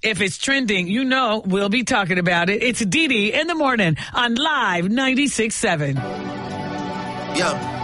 If it's trending, you know we'll be talking about it. It's Dee Dee in the morning on Live 96.7. Yeah.